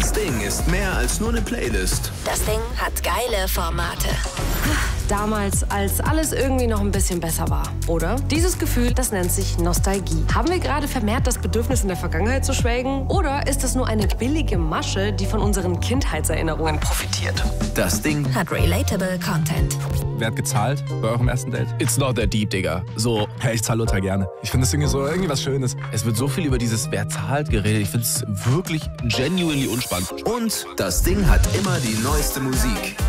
Das Ding ist mehr als nur eine Playlist. Das Ding hat geile Formate. Damals, als alles irgendwie noch ein bisschen besser war, oder? Dieses Gefühl, das nennt sich Nostalgie. Haben wir gerade vermehrt das Bedürfnis, in der Vergangenheit zu schwelgen? Oder ist das nur eine billige Masche, die von unseren Kindheitserinnerungen profitiert? Das Ding Hat relatable Content. Wer hat gezahlt bei eurem ersten Date? It's not that deep, Digga. So, Hey, ich zahle total gerne. Ich finde das irgendwie was Schönes. es wird so viel über dieses Wer zahlt geredet. Ich finde es wirklich genuinely unspannend. und das Ding hat immer die neueste Musik.